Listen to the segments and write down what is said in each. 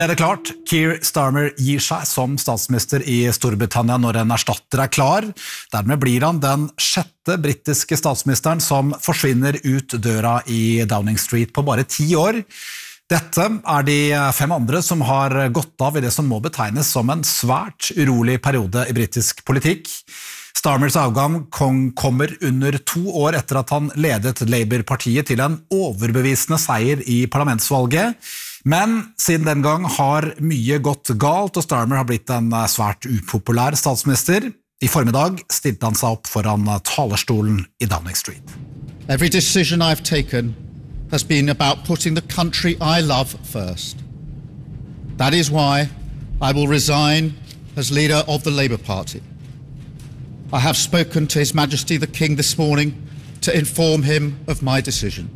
Det klart, Keir Starmer gir seg som statsminister i Storbritannia når en erstatter klar. Dermed blir han den 6. britiske statsministeren som forsvinner ut døra i Downing Street på bare 10 år. Dette de 5 andre som har gått av i det som må betegnes som en svært urolig periode i britisk politikk. Starmers avgang kommer under 2 år etter at han ledet Labour-partiet til en overbevisende seier i parlamentsvalget. Men siden den gang har mye gått galt, og Starmer har blitt en svært upopulær statsminister. I formiddag stilte han seg opp foran talerstolen i Downing Street. Every decision I've taken has been about putting the country I love first. That is why I will resign as leader of the Labour Party. I have spoken to His Majesty the King this morning to inform him of my decision.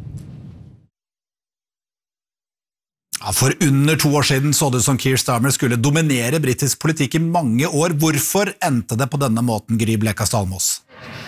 For under 2 år siden så det som Keir Starmer skulle dominere britisk politikk i mange år. Hvorfor endte det på denne måten, Gry Blekastad Almås?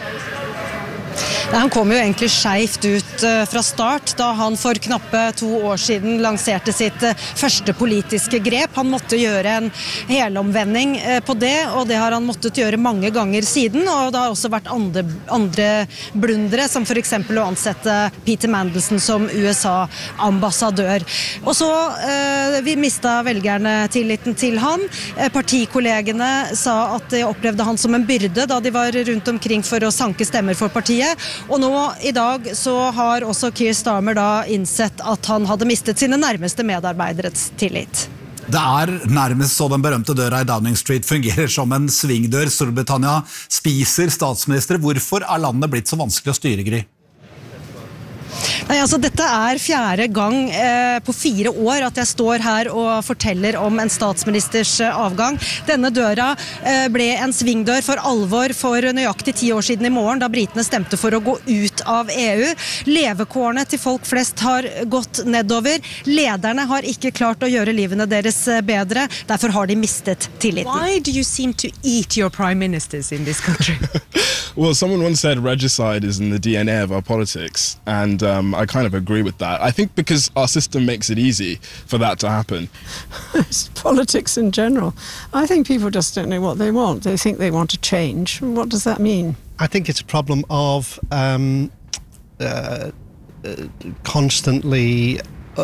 Han kom jo egentlig skjevt ut fra start da han for knappe 2 år siden lanserte sitt første politiske grep. Han måtte gjøre en helomvending på det, og det har han måttet gjøre mange ganger siden, og det har også vært andre blundere, som for eksempel å ansette Peter Mandelson som USA-ambassadør. Og så vi mistet velgerne tilliten til han. Partikollegene sa at de opplevde han som en byrde da de var rundt omkring for å sanke stemmer for partiet. Og nå i dag så har også Keir Starmer da innsett at han hadde mistet sine nærmeste medarbeiderets tillit. Det nærmest så den berømte døra i Downing Street fungerer som en svingdør. Storbritannia spiser statsminister. Hvorfor landet blitt så vanskelig å styre, Gry? Nei, altså dette 4. gang på 4 år at jeg står her og forteller om en statsministers avgang. Denne døra ble en svingdør for alvor for nøyaktig 10 år siden i morgen, da britene stemte for å gå ut av EU. Levekårene til folk flest har gått nedover. Lederne har ikke klart å gjøre livene deres bedre. Derfor har de mistet tilliten. Why do you seem to eat your prime ministers in this country? Well, someone once said regicide is in the DNA of our politics, and I kind of agree with that. I think because our system makes it easy for that to happen. It's politics in general. I think people just don't know what they want. They think they want to change. What does that mean? I think it's a problem of constantly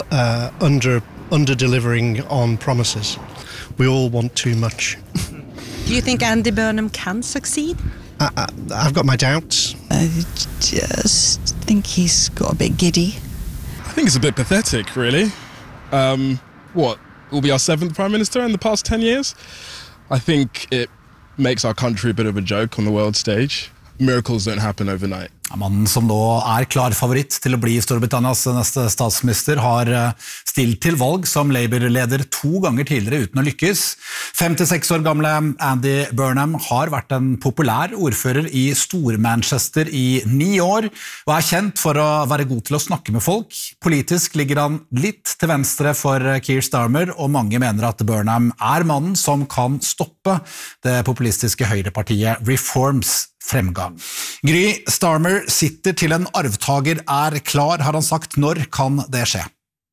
under-delivering on promises. We all want too much. Do you think Andy Burnham can succeed? I've got my doubts. I just think he's got a bit giddy. I think it's a bit pathetic, really. What, will be our 7th Prime Minister in the past 10 years? I think it makes our country a bit of a joke on the world stage. Miracles don't happen overnight. Mannen som nå klar favoritt til å bli Storbritannias neste statsminister har stilt til valg som Labour-leder 2 ganger tidligere uten å lykkes. 56 år gamle Andy Burnham har vært en populær ordfører i Stor-Manchester i 9 år, og kjent for å være god til å snakke med folk. Politisk ligger han litt til venstre for Keir Starmer, og mange mener at Burnham mannen som kan stoppe det populistiske høyrepartiet Reforms fremgang. Gry, Starmer sitter til en arvtager klar, har han sagt. Når kan det skje?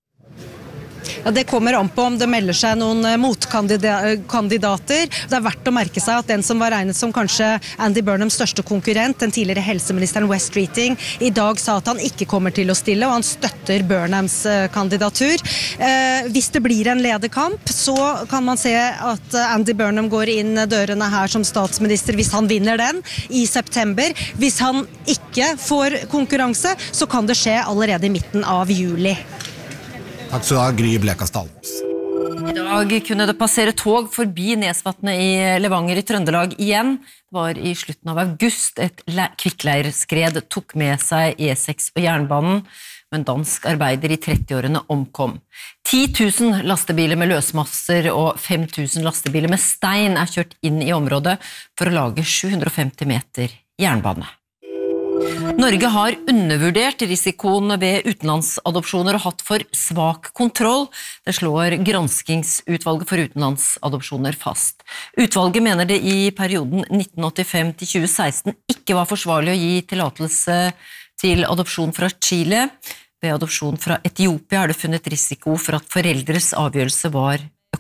Ja, det kommer an på om det melder seg noen motkandidater. Det verdt å merke seg at den som var regnet som kanskje Andy Burnhams største konkurrent, den tidligere helseministeren West Streeting, i dag sa at han ikke kommer til å stille, og han støtter Burnhams kandidatur. Hvis det blir en lederkamp, så kan man se at Andy Burnham går inn dørene her som statsminister hvis han vinner den i september. Hvis han ikke får konkurranse, så kan det skje allerede i midten av juli. Takk skal du ha, Gry Blekastad. I dag kunne det passere tog forbi Nesvatnet i Levanger i Trøndelag igjen. Det var i slutten av august et kvikkleirskred tok med seg E6 og jernbanen, men dansk arbeider i 30-årene omkom. 10 000 lastebiler med løsmasser og 5 000 lastebiler med stein kjørt inn i området for å lage 750 meter jernbane. Norge har undervurdert risikoen ved utenlandsadopsjoner og hatt for svak kontroll. Det slår granskingsutvalget for utenlandsadopsjoner fast. Utvalget mener det i perioden 1985 til 2016 ikke var forsvarlig å gi tillatelse til adopsjon fra Chile. Ved adopsjon fra Etiopia det funnet risiko for at foreldres avgjørelse var